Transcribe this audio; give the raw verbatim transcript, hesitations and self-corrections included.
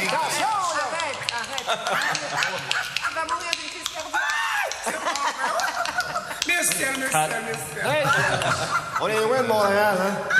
Attention, là! Arrête, arrête. Elle va mourir d'une crise cardiaque. Mister, mister, mister. Hey! On est loin de Montréal, hein?